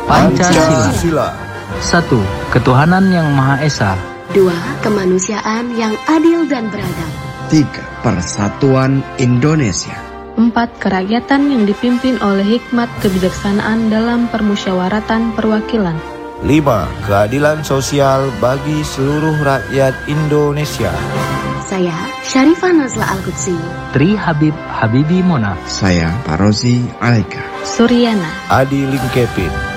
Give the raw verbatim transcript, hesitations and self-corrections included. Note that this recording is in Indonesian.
Pancasila. Satu, ketuhanan yang Maha Esa. Dua, kemanusiaan yang adil dan beradab. Tiga, persatuan Indonesia. Empat, kerakyatan yang dipimpin oleh hikmat kebijaksanaan dalam permusyawaratan perwakilan. Lima, keadilan sosial bagi seluruh rakyat Indonesia. Saya, Syarifah Nazla Al-Qudsi. Tri Habib Habibi Mona. Saya, Parozi Aleka. Suryana. Adi Lingkepin.